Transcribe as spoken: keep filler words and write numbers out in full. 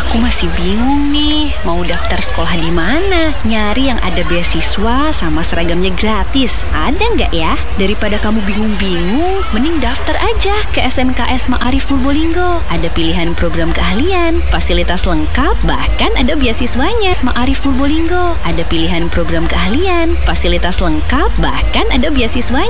Aku masih bingung nih, mau daftar sekolah di mana? Nyari yang ada beasiswa sama seragamnya gratis. Ada nggak ya? Daripada kamu bingung-bingung, mending daftar aja ke S M K S Ma'arif Purbolinggo. Ada pilihan program keahlian, fasilitas lengkap, bahkan ada beasiswanya. Ma'arif Purbolinggo ada pilihan program keahlian, fasilitas lengkap, bahkan ada beasiswanya.